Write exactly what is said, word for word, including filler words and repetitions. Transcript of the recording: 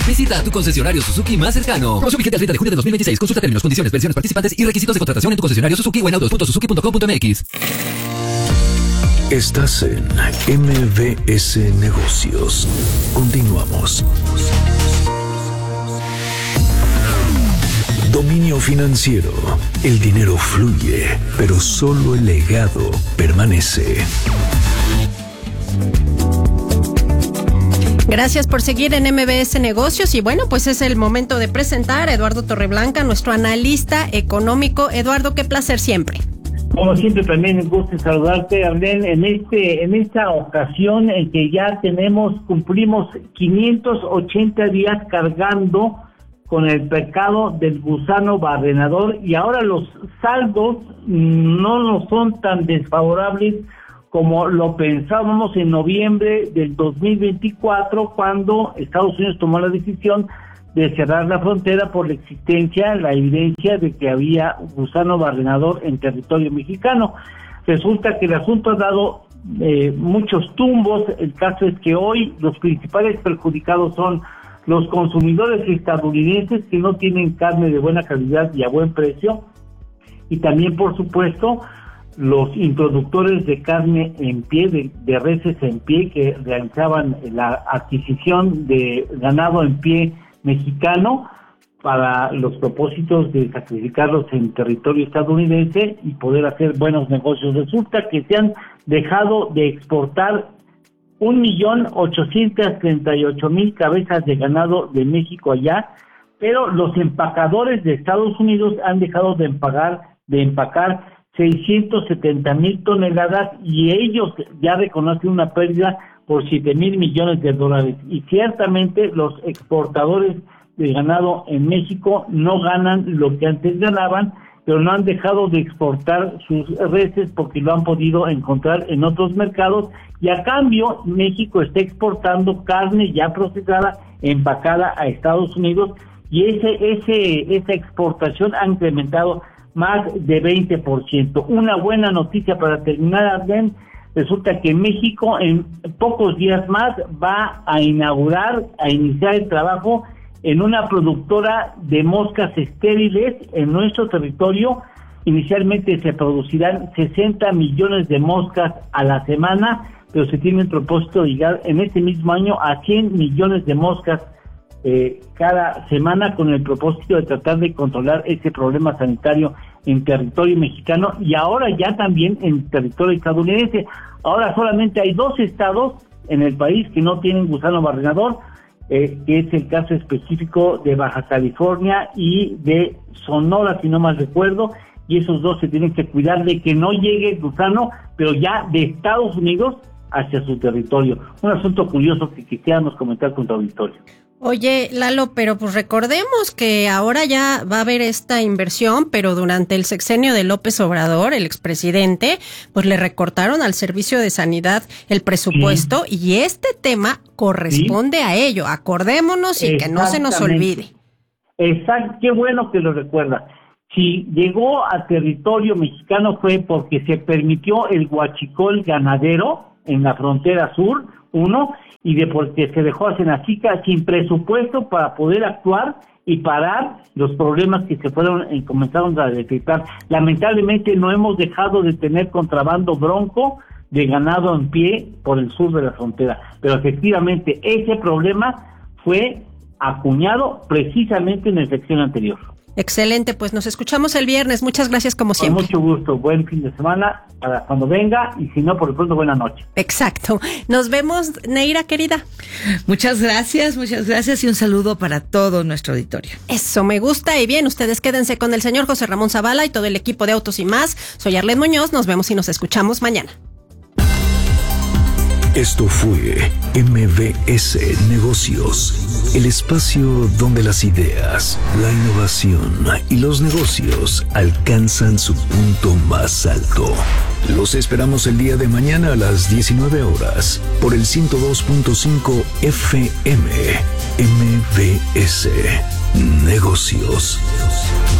Visita tu concesionario Suzuki más cercano. Promoción vigente al treinta de junio de dos mil veintiséis. Consulta términos, condiciones, versiones participantes y requisitos de contratación en tu concesionario Suzuki o en autos punto suzuki punto com punto mx. Estás en M V S Negocios. Continuamos. Dominio financiero. El dinero fluye, pero solo el legado permanece. Gracias por seguir en M V S Negocios y bueno, pues es el momento de presentar a Eduardo Torreblanca, nuestro analista económico. Eduardo, qué placer siempre. Como siempre, también un gusto saludarte, Abdel, en este en esta ocasión en que ya tenemos, cumplimos quinientos ochenta días cargando con el pecado del gusano barrenador y ahora los saldos no nos son tan desfavorables como lo pensábamos en noviembre del dos mil veinticuatro, cuando Estados Unidos tomó la decisión de cerrar la frontera por la existencia, la evidencia de que había gusano barrenador en territorio mexicano. Resulta que el asunto ha dado eh, muchos tumbos. El caso es que hoy los principales perjudicados son los consumidores estadounidenses que no tienen carne de buena calidad y a buen precio, y también, por supuesto, los introductores de carne en pie, de, de reses en pie, que realizaban la adquisición de ganado en pie mexicano para los propósitos de sacrificarlos en territorio estadounidense y poder hacer buenos negocios. Resulta que se han dejado de exportar un millón ochocientos treinta y ocho mil cabezas de ganado de México allá, pero los empacadores de Estados Unidos han dejado de empacar, de empacar seiscientos setenta mil toneladas y ellos ya reconocen una pérdida por siete mil millones de dólares. Y ciertamente los exportadores de ganado en México no ganan lo que antes ganaban, pero no han dejado de exportar sus reses porque lo han podido encontrar en otros mercados, y a cambio México está exportando carne ya procesada, empacada a Estados Unidos, y ese ese esa exportación ha incrementado más de veinte por ciento. Una buena noticia para terminar, bien, resulta que México en pocos días más va a inaugurar, a iniciar el trabajo en una productora de moscas estériles en nuestro territorio. Inicialmente se producirán sesenta millones de moscas a la semana, pero se tiene el propósito de llegar en este mismo año a cien millones de moscas eh, cada semana, con el propósito de tratar de controlar ese problema sanitario en territorio mexicano y ahora ya también en territorio estadounidense. Ahora solamente hay dos estados en el país que no tienen gusano barrenador, eh, que es el caso específico de Baja California y de Sonora, si no mal recuerdo, y esos dos se tienen que cuidar de que no llegue el gusano, pero ya de Estados Unidos hacia su territorio. Un asunto curioso que quisiéramos comentar con tu auditorio. Oye, Lalo, pero pues recordemos que ahora ya va a haber esta inversión, pero durante el sexenio de López Obrador, el expresidente, pues le recortaron al Servicio de Sanidad el presupuesto, sí, y este tema corresponde, sí, a ello. Acordémonos y que no se nos olvide. Exacto, qué bueno que lo recuerda. Si llegó a territorio mexicano fue porque se permitió el huachicol ganadero en la frontera sur, uno, y de porque se dejó a Senacica sin presupuesto para poder actuar y parar los problemas que se fueron y comenzaron a detectar. Lamentablemente no hemos dejado de tener contrabando bronco de ganado en pie por el sur de la frontera, pero efectivamente ese problema fue acuñado precisamente en la sección anterior. Excelente, pues nos escuchamos el viernes. Muchas gracias como siempre. Con mucho gusto. Buen fin de semana para cuando venga, y si no, por lo pronto, buena noche. Exacto. Nos vemos, Neira, querida. Muchas gracias, muchas gracias y un saludo para todo nuestro auditorio. Eso me gusta. Y bien, ustedes quédense con el señor José Ramón Zavala y todo el equipo de Autos y Más. Soy Arlet Muñoz. Nos vemos y nos escuchamos mañana. Esto fue M V S Negocios, el espacio donde las ideas, la innovación y los negocios alcanzan su punto más alto. Los esperamos el día de mañana a las diecinueve horas por el ciento dos punto cinco F M. M V S Negocios.